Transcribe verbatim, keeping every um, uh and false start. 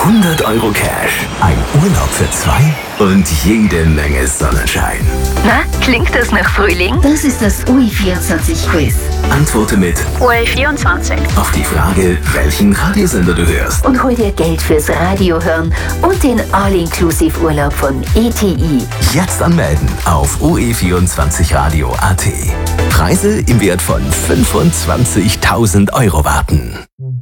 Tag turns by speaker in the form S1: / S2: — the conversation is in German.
S1: hundert Euro Cash, ein Urlaub für zwei und jede Menge Sonnenschein.
S2: Na, klingt das nach Frühling?
S3: Das ist das U I vierundzwanzig Quiz.
S1: Antworte mit
S2: U I vierundzwanzig.
S1: auf die Frage, welchen Radiosender du hörst.
S3: Und hol dir Geld fürs Radio hören und den All-Inclusive-Urlaub von E T I.
S1: Jetzt anmelden auf u e vierundzwanzig radio punkt a t. Preise im Wert von fünfundzwanzigtausend Euro warten.